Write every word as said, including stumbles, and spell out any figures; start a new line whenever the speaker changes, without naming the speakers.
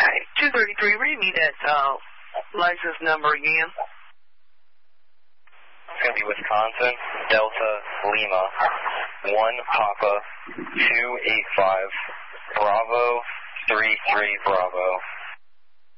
right. two thirty-three, read me that uh, license number again.
It's going to be Wisconsin, Delta, Lima, one Papa, two eight five, Bravo, three three Bravo.